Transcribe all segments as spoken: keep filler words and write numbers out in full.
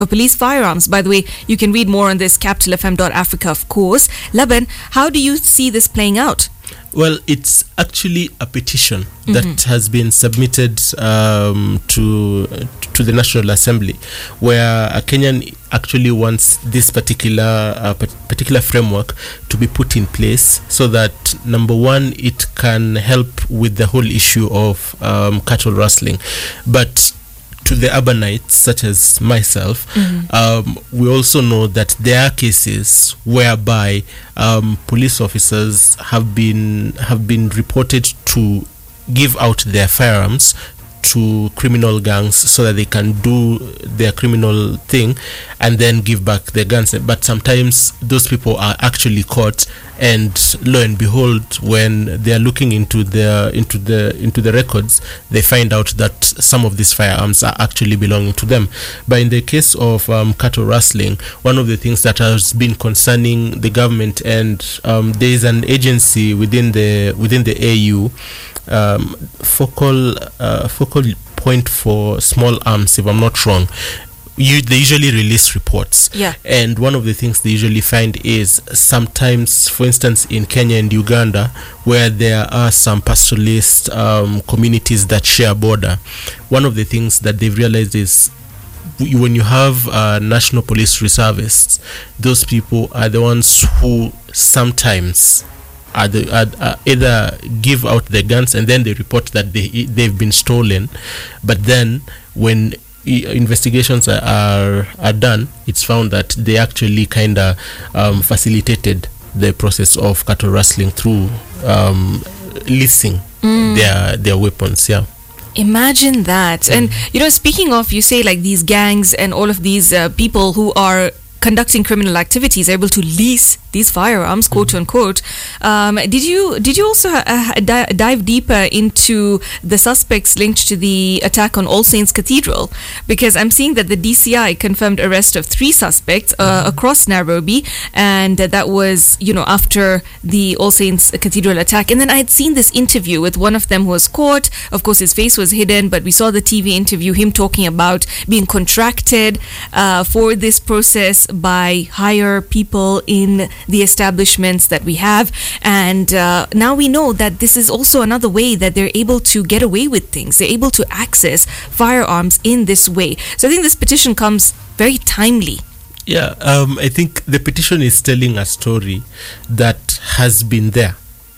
for police firearms. By the way, you can read more on this, capital f m dot africa, of course. Laban, how do you see this playing out? Well, it's actually a petition mm-hmm. that has been submitted um, to to the National Assembly, where a Kenyan actually wants this particular uh, particular framework to be put in place, so that, number one, it can help with the whole issue of um, cattle rustling, but to the urbanites such as myself, mm-hmm. um, we also know that there are cases whereby um, police officers have been have been reported to give out their firearms to criminal gangs so that they can do their criminal thing and then give back their guns. But sometimes those people are actually caught, and lo and behold, when they are looking into the into the into the records, they find out that some of these firearms are actually belonging to them. But in the case of um, cattle rustling, one of the things that has been concerning the government, and um, there is an agency within the within the A U, um, focal uh, focal point for small arms, if I'm not wrong. You, they usually release reports, yeah. And one of the things they usually find is sometimes, for instance, in Kenya and Uganda, where there are some pastoralist um, communities that share a border, one of the things that they've realized is when you have uh, national police reservists, those people are the ones who sometimes are the, are, are either give out their guns and then they report that they they've been stolen, but then when investigations are, are are done, it's found that they actually kind of um, facilitated the process of cattle rustling through um, leasing mm. their their weapons. Yeah. Imagine that. Mm. And you know, speaking of, you say like these gangs and all of these uh, people who are conducting criminal activities are able to lease these firearms, quote mm-hmm. unquote. Um, did you did you also uh, di- dive deeper into the suspects linked to the attack on All Saints Cathedral? Because I'm seeing that the D C I confirmed arrest of three suspects uh, mm-hmm. across Nairobi, and uh, that was, you know, after the All Saints Cathedral attack. And then I had seen this interview with one of them who was caught. Of course, his face was hidden, but we saw the T V interview, him talking about being contracted uh, for this process by higher people in the establishments that we have. And uh, now we know that this is also another way that they're able to get away with things. They're able to access firearms in this way. So I think this petition comes very timely. Yeah, um, I think the petition is telling a story that has been there.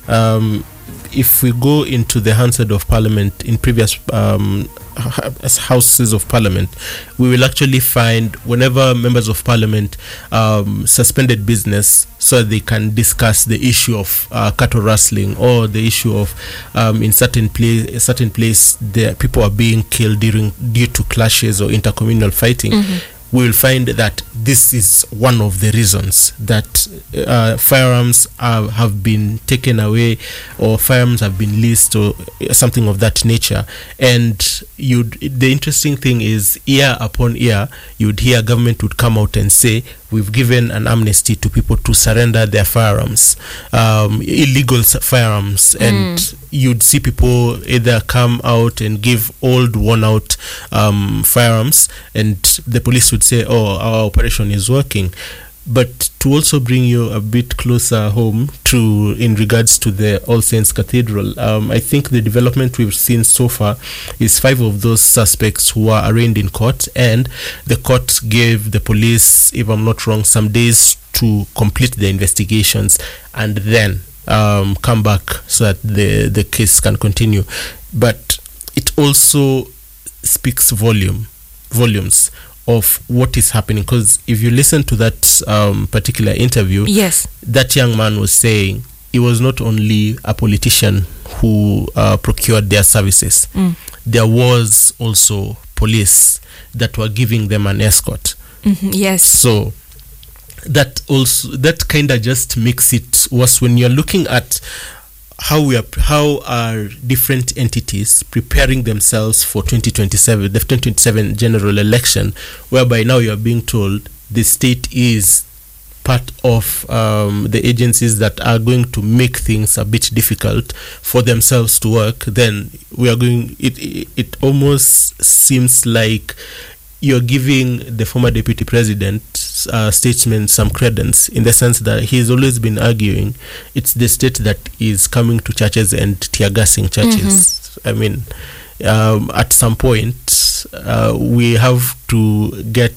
Um, if we go into the Hansard of Parliament in previous um, houses of Parliament, we will actually find whenever members of Parliament um, suspended business so they can discuss the issue of uh, cattle rustling, or the issue of um, in certain place, a certain place, the people are being killed during due to clashes or intercommunal fighting. Mm-hmm. We will find that this is one of the reasons that uh, firearms are, have been taken away, or firearms have been leased, or something of that nature. And you'd, the interesting thing is, year upon year, you'd hear government would come out and say, we've given an amnesty to people to surrender their firearms, um, illegal firearms, and mm. you'd see people either come out and give old, worn-out um, firearms, and the police would say, oh, our operation is working. But to also bring you a bit closer home to in regards to the All Saints Cathedral, um, I think the development we've seen so far is five of those suspects who are arraigned in court, and the court gave the police, if I'm not wrong, some days to complete the investigations and then um, come back so that the, the case can continue. But it also speaks volume, volumes of what is happening, because if you listen to that um, particular interview, yes, that young man was saying it was not only a politician who uh, procured their services. Mm. There was also police that were giving them an escort. Mm-hmm, yes. So that also, that kind of just makes it worse when you're looking at how we are, how are different entities preparing themselves for twenty twenty-seven, the twenty twenty-seven general election, whereby now you are being told the state is part of um, the agencies that are going to make things a bit difficult for themselves to work. Then we are going, it, it, it almost seems like you're giving the former deputy president, uh, statesman, some credence in the sense that he's always been arguing it's the state that is coming to churches and tear gassing churches. Mm-hmm. I mean, um, at some point, uh, we have to get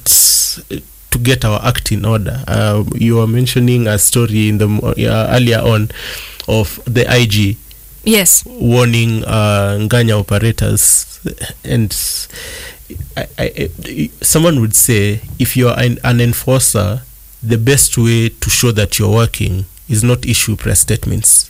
to get our act in order. Uh, you were mentioning a story in the uh, earlier on of the I G. Yes. Warning uh, Nganya operators, and I, I, I, someone would say if you're an, an enforcer, the best way to show that you're working is not issue press statements.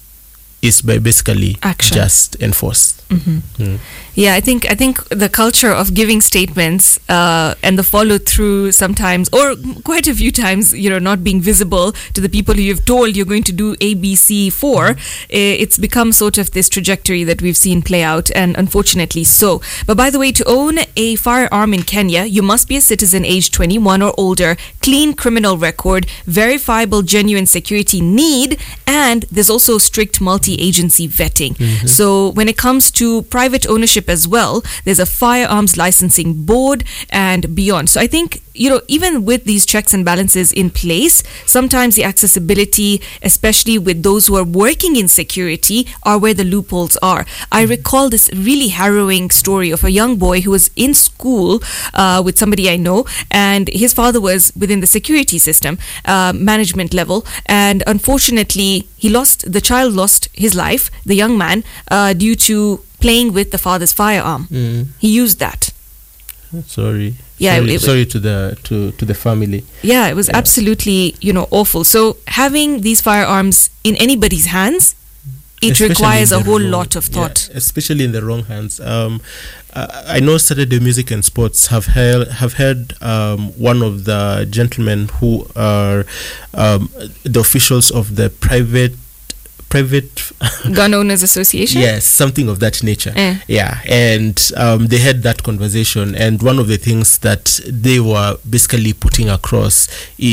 Is by basically action. Just enforce. Mm-hmm. Mm. Yeah, I think I think the culture of giving statements uh, and the follow through sometimes, or quite a few times, you know, not being visible to the people who you've told you're going to do A B C for, it's become sort of this trajectory that we've seen play out, and unfortunately so. But by the way, to own a firearm in Kenya, you must be a citizen aged twenty-one or older, clean criminal record, verifiable genuine security need, and there's also strict multi-agency vetting. Mm-hmm. So when it comes to private ownership as well, there's a firearms licensing board and beyond. So I think, you know, even with these checks and balances in place, sometimes the accessibility, especially with those who are working in security, are where the loopholes are. Mm-hmm. I recall this really harrowing story of a young boy who was in school uh, with somebody I know, and his father was within the security system, uh, management level, and unfortunately he lost, the child lost his life, the young man, uh, due to playing with the father's firearm. Mm. He used that. Sorry. Yeah, sorry, it, sorry to the to, to the family. Yeah, it was yeah. absolutely, you know, awful. So having these firearms in anybody's hands, it especially requires a whole wrong, lot of thought. Yeah, especially in the wrong hands. Um, uh, I know Saturday Music and Sports have heard, have heard um, one of the gentlemen who are um, the officials of the private private Gun Owners Association. Yes, something of that nature. Eh. Yeah, and um, they had that conversation, and one of the things that they were basically putting across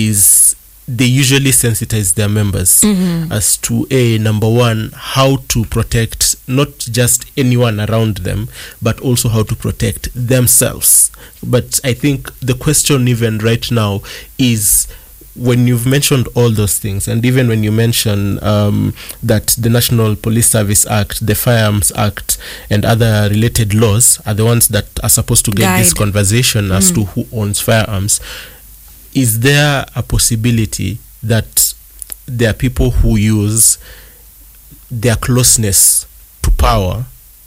is they usually sensitize their members mm-hmm. as to a number one, how to protect not just anyone around them, but also how to protect themselves. But I think the question even right now is, when you've mentioned all those things, and even when you mention um, that the National Police Service Act, the Firearms Act, and other related laws are the ones that are supposed to get Guide. this conversation as mm. to who owns firearms, is there a possibility that there are people who use their closeness to power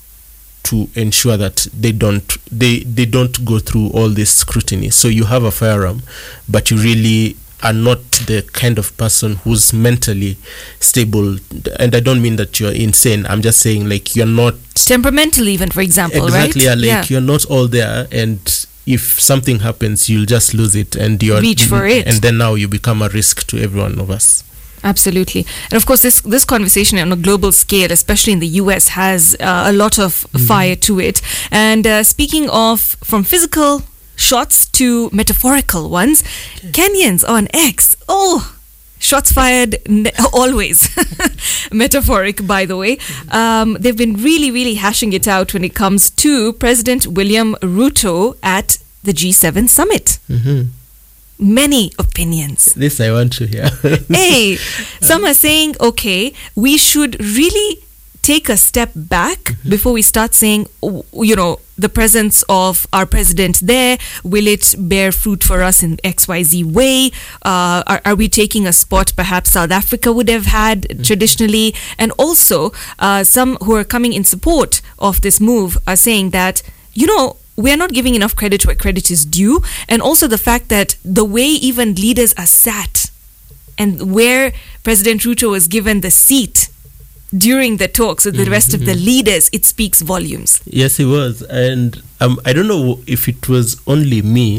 to ensure that they don't they, they don't go through all this scrutiny? So you have a firearm, but you really are not the kind of person who's mentally stable, and I don't mean that you're insane, I'm just saying like you're not temperamental even, for example, exactly, right? Like yeah. you're not all there, and if something happens you'll just lose it, and you're reach for it, and then now you become a risk to every one of us. Absolutely. And of course, this this conversation on a global scale, especially in the U S, has uh, a lot of mm-hmm. fire to it. And uh, speaking of from physical shots to metaphorical ones, okay. Kenyans on X, oh, shots fired ne- always. Metaphoric, by the way. Um, they've been really, really hashing it out when it comes to President William Ruto at the G seven summit. Mm-hmm. Many opinions. This I want to hear. Hey, some are saying, okay, we should really take a step back mm-hmm. before we start saying, you know, the presence of our president there, will it bear fruit for us in X Y Z way? Uh, are, are we taking a spot perhaps South Africa would have had mm-hmm. traditionally? And also, uh, some who are coming in support of this move are saying that, you know, we are not giving enough credit where credit is due. And also the fact that the way even leaders are sat and where President Ruto was given the seat during the talks with the mm-hmm. rest of the leaders, it speaks volumes. Yes, it was. And um, I don't know if it was only me,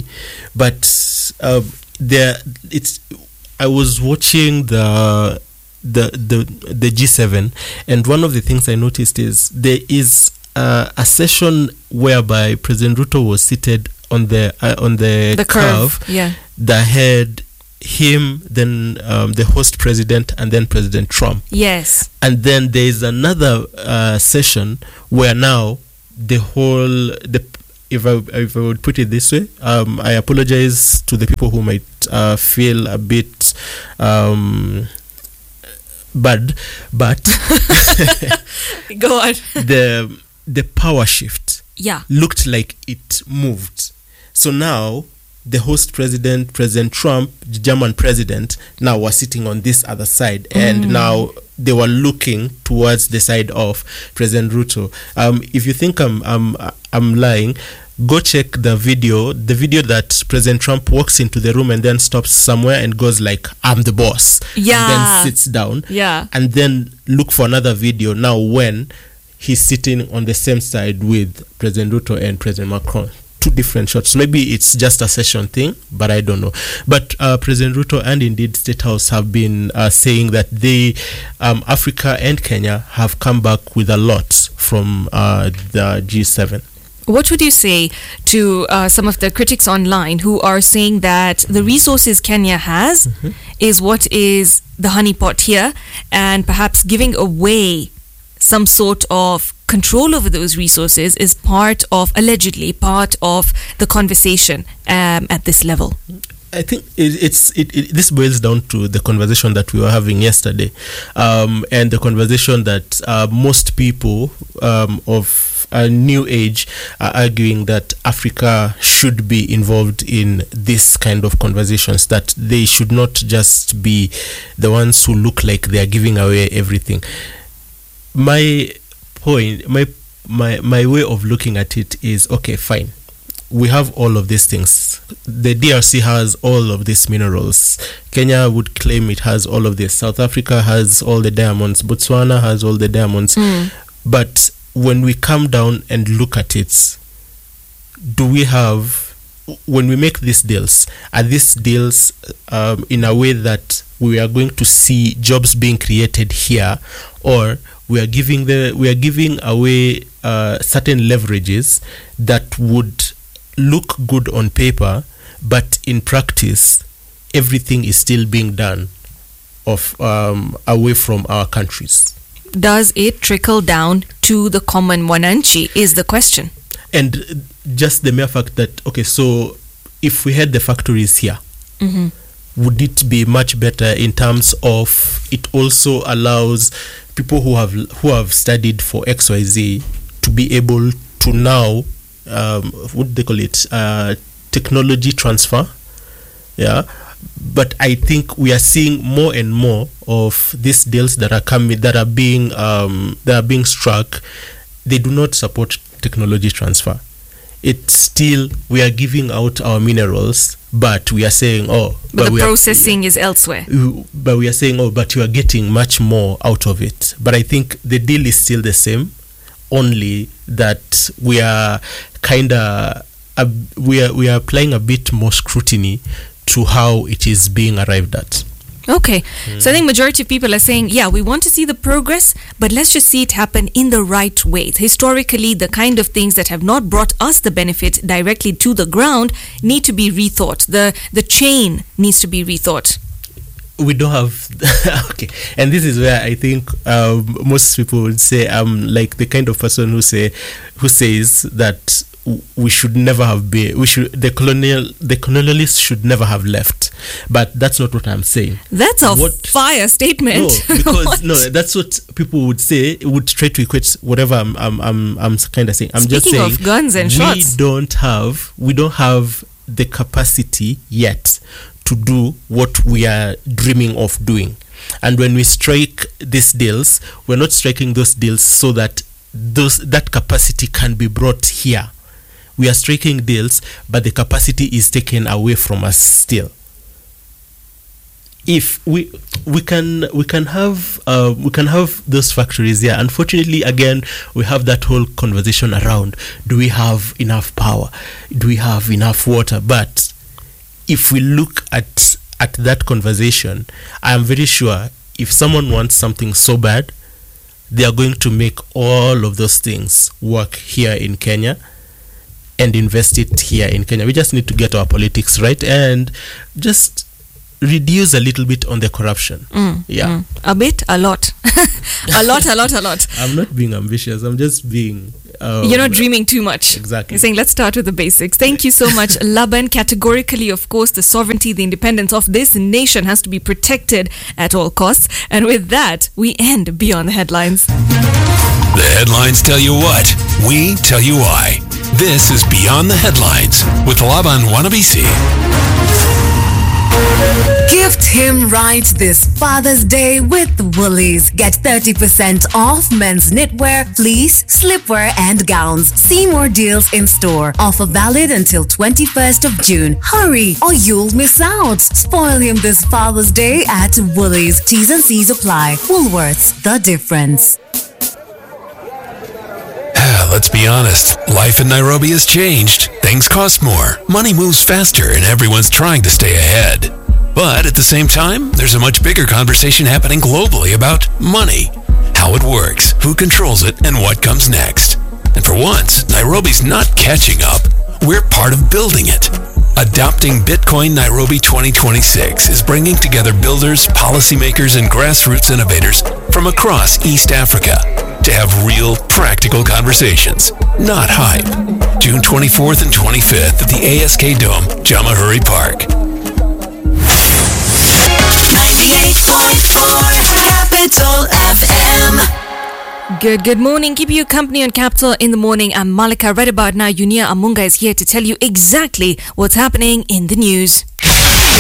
but uh, there it's. I was watching the the the the G seven, and one of the things I noticed is there is uh, a session whereby President Ruto was seated on the uh, on the, the curve, curve yeah, that had him, then um, the host president, and then President Trump. Yes. And then there is another uh, session where now the whole the if I if I would put it this way, um, I apologize to the people who might uh, feel a bit um, bad, but go on. the the power shift Yeah. looked like it moved. So now the host president, President Trump, the German president, now was sitting on this other side, mm. and now they were looking towards the side of President Ruto. Um, if you think I'm I'm I'm lying, go check the video. The video that President Trump walks into the room and then stops somewhere and goes like, "I'm the boss," yeah, and then sits down. Yeah, and then look for another video now when he's sitting on the same side with President Ruto and President Macron. Two different shots. Maybe it's just a session thing, but I don't know. But uh, President Ruto and indeed State House have been uh, saying that they, um, Africa and Kenya, have come back with a lot from uh, the G seven. What would you say to uh, some of the critics online who are saying that the resources Kenya has mm-hmm. is what is the honeypot here, and perhaps giving away some sort of control over those resources is part of, allegedly, part of the conversation um, at this level? I think it, it's it, it, this boils down to the conversation that we were having yesterday, um, and the conversation that uh, most people um, of a new age are arguing that Africa should be involved in this kind of conversations, that they should not just be the ones who look like they are giving away everything. My point, my my my way of looking at it is, okay, fine. We have all of these things. The D R C has all of these minerals. Kenya would claim it has all of this. South Africa has all the diamonds. Botswana has all the diamonds. Mm. But when we come down and look at it, do we have, when we make these deals, are these deals um, in a way that we are going to see jobs being created here, or we are giving the we are giving away uh, certain leverages that would look good on paper, but in practice, everything is still being done of um, away from our countries? Does it trickle down to the common Mwananchi is the question. And just the mere fact that, okay, so if we had the factories here, mm-hmm. would it be much better in terms of it also allows people who have who have studied for X Y Z to be able to now, um, what do they call it, uh, technology transfer? Yeah. But I think we are seeing more and more of these deals that are coming, that are being um, that are being struck. They do not support technology transfer. It's still, we are giving out our minerals, but we are saying, oh, but, but the we processing are, is elsewhere. But we are saying, oh, but you are getting much more out of it. But I think the deal is still the same, only that we are kind of uh, we are we are applying a bit more scrutiny to how it is being arrived at. Okay. Mm. So I think majority of people are saying, yeah, we want to see the progress, but let's just see it happen in the right way. Historically, the kind of things that have not brought us the benefit directly to the ground need to be rethought. The the chain needs to be rethought. We don't have okay, and this is where I think um, most people would say I'm like the kind of person who say who says that we should never have been, we should, the colonial, the colonialists should never have left. But that's not what I'm saying. That's a what, fire statement. No, because no, that's what people would say, would try to equate whatever I'm, I'm, I'm, I'm kind of saying. I'm Speaking just saying, of guns and we shots, don't have, we don't have the capacity yet to do what we are dreaming of doing. And when we strike these deals, we're not striking those deals so that those that capacity can be brought here. We are striking deals, but the capacity is taken away from us still. If we we can we can have uh, we can have those factories there. Unfortunately, again, we have that whole conversation around: do we have enough power? Do we have enough water? But if we look at at that conversation, I am very sure if someone wants something so bad, they are going to make all of those things work here in Kenya and invest it here in Kenya. We just need to get our politics right and just reduce a little bit on the corruption. Mm, yeah. Mm. A bit, a lot. a lot, a lot, a lot. I'm not being ambitious. I'm just being... Um, You're not dreaming too much. Exactly. You're saying, let's start with the basics. Thank you so much, Laban. Categorically, of course, the sovereignty, the independence of this nation has to be protected at all costs. And with that, we end Beyond the Headlines. The headlines tell you what. We tell you why. This is Beyond the Headlines with Laban Wanabisi. Gift him right this Father's Day with Woolies. Get thirty percent off men's knitwear, fleece, slipwear, and gowns. See more deals in store. Offer valid until twenty-first of June. Hurry or you'll miss out. Spoil him this Father's Day at Woolies. T's and C's apply. Woolworths, the difference. Let's be honest, life in Nairobi has changed. Things cost more, money moves faster, and everyone's trying to stay ahead. But at the same time, there's a much bigger conversation happening globally about money, how it works, who controls it, and what comes next. And for once, Nairobi's not catching up. We're part of building it. Adopting Bitcoin Nairobi twenty twenty-six is bringing together builders, policymakers, and grassroots innovators from across East Africa to have real, practical conversations, not hype. June twenty-fourth and twenty-fifth at the A S K Dome, Jamahuri Park. ninety-eight point four Capital F M. Good, good morning. Keep you company on Capital in the morning. I'm Malika. Right about now, Yunia Amunga is here to tell you exactly what's happening in the news.